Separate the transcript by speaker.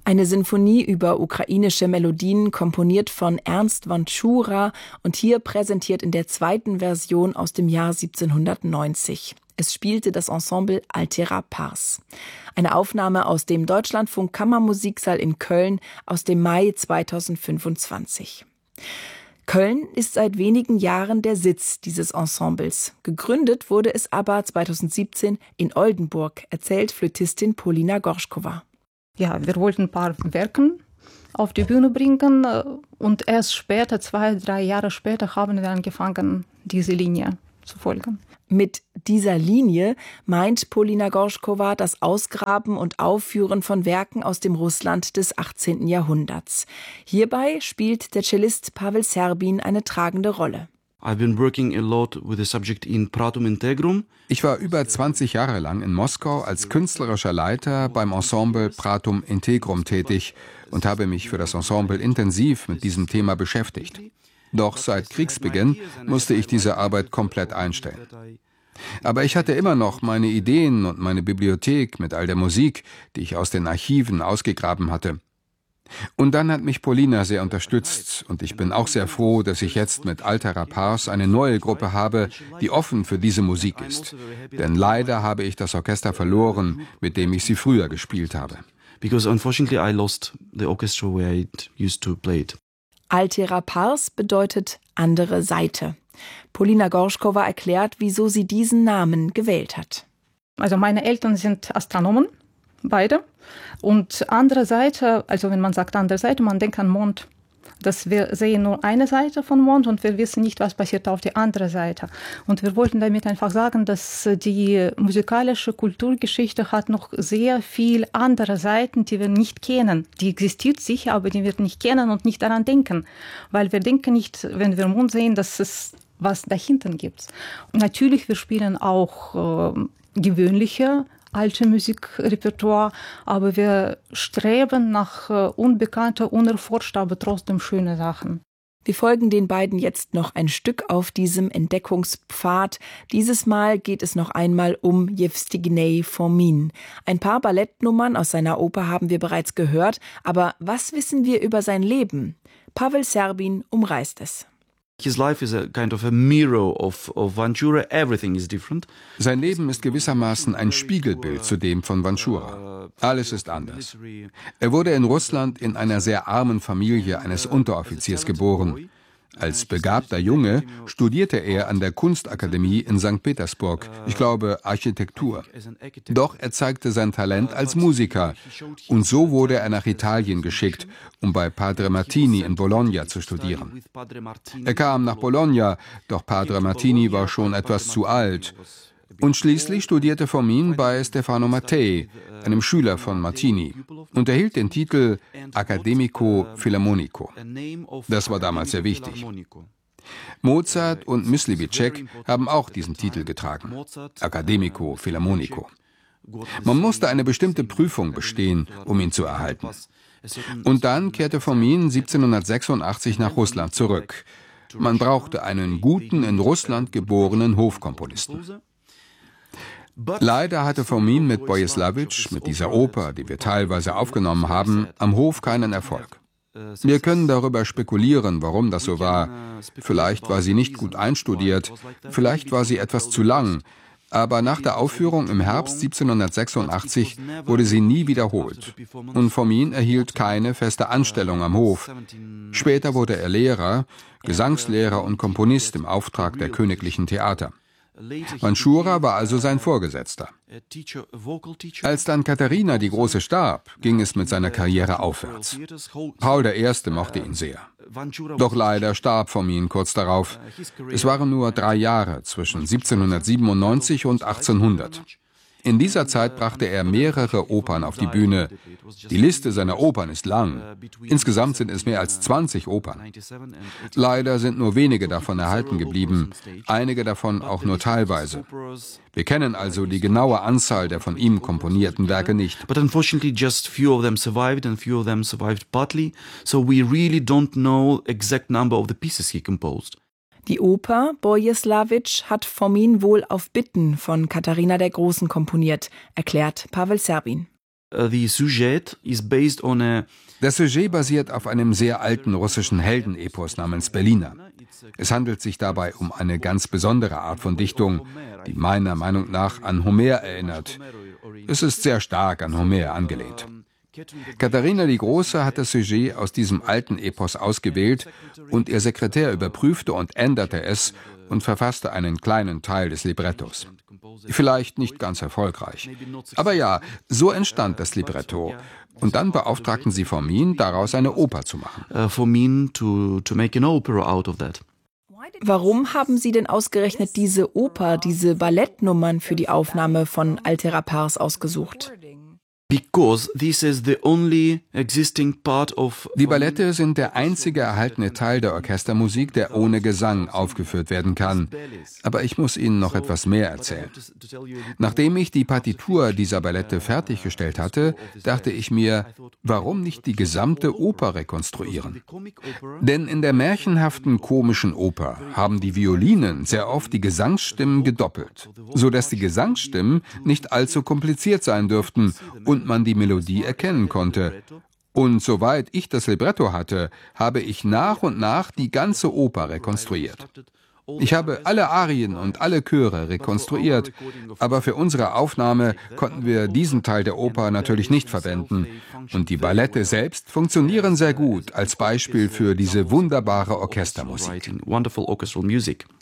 Speaker 1: Eine Sinfonie über ukrainische Melodien, komponiert von Ernst Vanczura und hier präsentiert in der zweiten Version aus dem Jahr 1790. Es spielte das Ensemble Altera Pars. Eine Aufnahme aus dem Deutschlandfunk Kammermusiksaal in Köln aus dem Mai 2025. Köln ist seit wenigen Jahren der Sitz dieses Ensembles. Gegründet wurde es aber 2017 in Oldenburg, erzählt Flötistin Polina Gorschkova.
Speaker 2: Ja, wir wollten ein paar Werke auf die Bühne bringen und erst später, 2-3 Jahre später, haben wir angefangen, diese Linie zu folgen.
Speaker 1: Mit dieser Linie meint Polina Gorschkova das Ausgraben und Aufführen von Werken aus dem Russland des 18. Jahrhunderts. Hierbei spielt der Cellist Pavel Serbin eine tragende Rolle.
Speaker 3: Ich war über 20 Jahre lang in Moskau als künstlerischer Leiter beim Ensemble Pratum Integrum tätig und habe mich für das Ensemble intensiv mit diesem Thema beschäftigt. Doch seit Kriegsbeginn musste ich diese Arbeit komplett einstellen. Aber ich hatte immer noch meine Ideen und meine Bibliothek mit all der Musik, die ich aus den Archiven ausgegraben hatte. Und dann hat mich Polina sehr unterstützt und ich bin auch sehr froh, dass ich jetzt mit Altera Pars eine neue Gruppe habe, die offen für diese Musik ist. Denn leider habe ich das Orchester verloren, mit dem ich sie früher gespielt habe.
Speaker 4: Because unfortunately I lost the orchestra where I used to play it.
Speaker 1: Altera Pars bedeutet andere Seite. Polina Gorschkova erklärt, wieso sie diesen Namen gewählt hat.
Speaker 2: Also meine Eltern sind Astronomen, beide. Und andere Seite, also wenn man sagt andere Seite, man denkt an Mond. Wir sehen nur eine Seite von Mond und wir wissen nicht, was passiert auf der anderen Seite. Und wir wollten damit einfach sagen, dass die musikalische Kulturgeschichte hat noch sehr viel andere Seiten, die wir nicht kennen. Die existiert sicher, aber die wir nicht kennen und nicht daran denken. Weil wir denken nicht, wenn wir Mond sehen, dass es was dahinter gibt. Und natürlich, wir spielen auch gewöhnliche alte Musikrepertoire, aber wir streben nach unbekannter, unerforschter, aber trotzdem schöne Sachen.
Speaker 1: Wir folgen den beiden jetzt noch ein Stück auf diesem Entdeckungspfad. Dieses Mal geht es noch einmal um Jewstignij Fomin. Ein paar Ballettnummern aus seiner Oper haben wir bereits gehört, aber was wissen wir über sein Leben? Pavel Serbin umreißt es.
Speaker 4: His life is a kind of a mirror of Vanczura. Everything is different.
Speaker 3: Sein Leben ist gewissermaßen ein Spiegelbild zu dem von Vanczura. Alles ist anders. Er wurde in Russland in einer sehr armen Familie eines Unteroffiziers geboren. Als begabter Junge studierte er an der Kunstakademie in St. Petersburg, ich glaube Architektur. Doch er zeigte sein Talent als Musiker und so wurde er nach Italien geschickt, um bei Padre Martini in Bologna zu studieren. Er kam nach Bologna, doch Padre Martini war schon etwas zu alt. Und schließlich studierte Fomin bei Stefano Mattei, einem Schüler von Martini, und erhielt den Titel Accademico Filarmonico. Das war damals sehr wichtig. Mozart und Myslivicek haben auch diesen Titel getragen, Accademico Filarmonico. Man musste eine bestimmte Prüfung bestehen, um ihn zu erhalten. Und dann kehrte Fomin 1786 nach Russland zurück. Man brauchte einen guten, in Russland geborenen Hofkomponisten. Leider hatte Fomin mit Bojislawitsch, mit dieser Oper, die wir teilweise aufgenommen haben, am Hof keinen Erfolg. Wir können darüber spekulieren, warum das so war. Vielleicht war sie nicht gut einstudiert, vielleicht war sie etwas zu lang. Aber nach der Aufführung im Herbst 1786 wurde sie nie wiederholt. Und Fomin erhielt keine feste Anstellung am Hof. Später wurde er Lehrer, Gesangslehrer und Komponist im Auftrag der Königlichen Theater. Vanczura war also sein Vorgesetzter. Als dann Katharina die Große starb, ging es mit seiner Karriere aufwärts. Paul I. mochte ihn sehr. Doch leider starb Fomin kurz darauf. Es waren nur 3 Jahre zwischen 1797 und 1800. In dieser Zeit brachte er mehrere Opern auf die Bühne. Die Liste seiner Opern ist lang. Insgesamt sind es mehr als 20 Opern. Leider sind nur wenige davon erhalten geblieben, einige davon auch nur teilweise. Wir kennen also die genaue Anzahl der von ihm komponierten Werke nicht.
Speaker 4: But unfortunately just few of them survived and few of them survived partly, so we really don't know exact number of the pieces he composed.
Speaker 1: Die Oper Bojislawitsch hat Fomin wohl auf Bitten von Katharina der Großen komponiert, erklärt Pavel Serbin.
Speaker 3: Das Sujet basiert auf einem sehr alten russischen Heldenepos namens Berliner. Es handelt sich dabei um eine ganz besondere Art von Dichtung, die meiner Meinung nach an Homer erinnert. Es ist sehr stark an Homer angelehnt. Katharina die Große hat das Sujet aus diesem alten Epos ausgewählt und ihr Sekretär überprüfte und änderte es und verfasste einen kleinen Teil des Librettos. Vielleicht nicht ganz erfolgreich. Aber ja, so entstand das Libretto. Und dann beauftragten sie Fomin, daraus eine Oper zu machen.
Speaker 1: Warum haben Sie denn ausgerechnet diese Oper, diese Ballettnummern für die Aufnahme von Altera Pars ausgesucht?
Speaker 3: Die Ballette sind der einzige erhaltene Teil der Orchestermusik, der ohne Gesang aufgeführt werden kann. Aber ich muss Ihnen noch etwas mehr erzählen. Nachdem ich die Partitur dieser Ballette fertiggestellt hatte, dachte ich mir, warum nicht die gesamte Oper rekonstruieren? Denn in der märchenhaften komischen Oper haben die Violinen sehr oft die Gesangsstimmen gedoppelt, sodass die Gesangsstimmen nicht allzu kompliziert sein dürften und man die Melodie erkennen konnte. Und soweit ich das Libretto hatte, habe ich nach und nach die ganze Oper rekonstruiert. Ich habe alle Arien und alle Chöre rekonstruiert, aber für unsere Aufnahme konnten wir diesen Teil der Oper natürlich nicht verwenden. Und die Ballette selbst funktionieren sehr gut als Beispiel für diese wunderbare Orchestermusik.